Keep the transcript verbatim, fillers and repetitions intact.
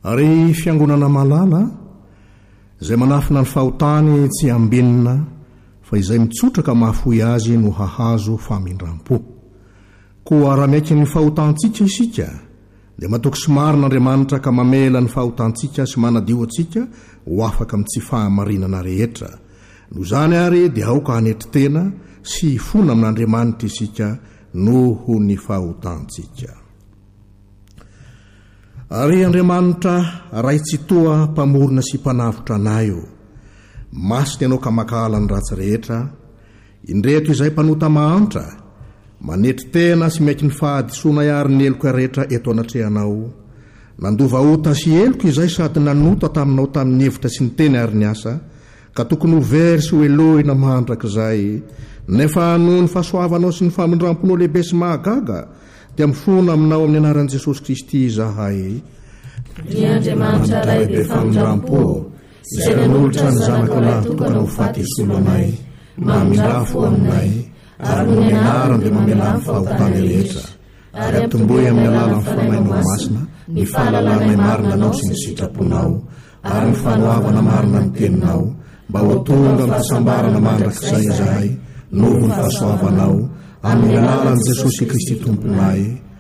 ary fiangonana malala izay manafina ny fahotany tsy ambinina fa izay mitsotraka mahafoy azy no hahazo famindram-po. Koa raha miaiky ny fahotantsika isika dia matoky somary n'Andriamanitra ka mamela ny fahotantsika sy manadio antsika ho afaka amin'ny tsy fahamarinana rehetra. No zany ary dia aoka hanetritena sy fona amin'Andriamanitra isika noho ny fahotantsika. Ary Andriamanitra ray tsy toa mpamorona sy mpanavotra anayo, masiny ianao ka makahala ny ratsy rehetra, indreto izay mpanota mahantra, manetry tena sy miaiky ny fahadisoana iary ny eloko rehetra eto anatrehanao. Nandova ota sy eloko izay sady nanota taminao tamin'ny hevitra sy ny teny ary ny asa, ka tokony ho very sy ho elohina mahandrak'izay, nefa noho ny fahasoavanao sy ny famindramponao lehibe sy mahagaga, dia mifona aminao amin'ny anaran'i Jesosy Kristy izahay. Ry Andriamanitra ray be famindram-po, izay nanolotra ny zanaka lahy tokana ho faty solo anay, mamindrafo aminay, ary no ny anarany dia mamela ny fahotany rehetra, ary amtomboy amin'ny alalan'ny fanainao masina ny fahalalana marina anao sy ny sitraponao, ary ny fanoavana marina ny teninao, mba ho tonga amin'ny fahasambarana mandrak'izay izahay noho ny fahasoavanao, amin'ny alalan'i Jesosy Kristy tomponay.